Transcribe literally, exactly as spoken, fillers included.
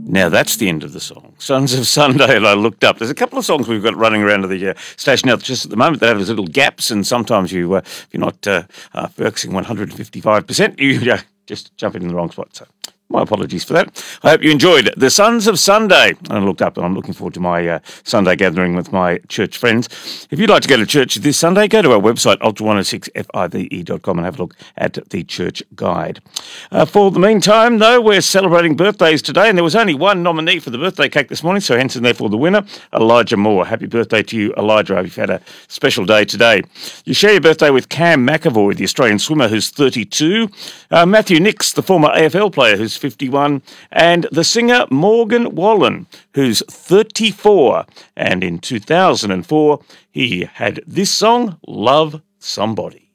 Now that's the end of the song. Sons of Sunday, and I looked up. There's a couple of songs we've got running around to the uh, station now just at the moment that have those little gaps, and sometimes you, uh, if you're not uh, uh, focusing one hundred fifty-five percent, you uh, just jump in the wrong spot. So my apologies for that. I hope you enjoyed the Sons of Sunday. And I looked up and I'm looking forward to my uh, Sunday gathering with my church friends. If you'd like to go to church this Sunday, go to our website, ultra one oh six F I V E dot com, and have a look at the church guide. Uh, for the meantime, though, we're celebrating birthdays today, and there was only one nominee for the birthday cake this morning, so hence and therefore the winner, Elijah Moore. Happy birthday to you, Elijah. I hope you've had a special day today. You share your birthday with Cam McAvoy, the Australian swimmer, who's thirty-two, uh, Matthew Nix, the former A F L player, who's fifty-one, and the singer Morgan Wallen, who's thirty-four. And in two thousand four, he had this song, Love Somebody.